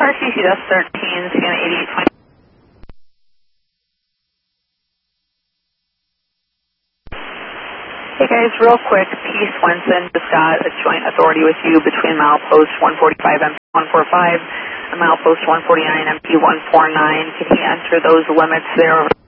RTC, that's 13, Sienna 8820. Hey guys, real quick, P. Swenson just got a joint authority with you between milepost 145 MP 145 and milepost 149 MP 149. Can he enter those limits there?